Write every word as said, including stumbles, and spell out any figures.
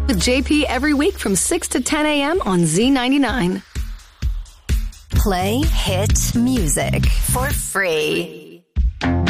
with J P every week from six to ten a.m. on Z ninety-nine. Play hit music for free.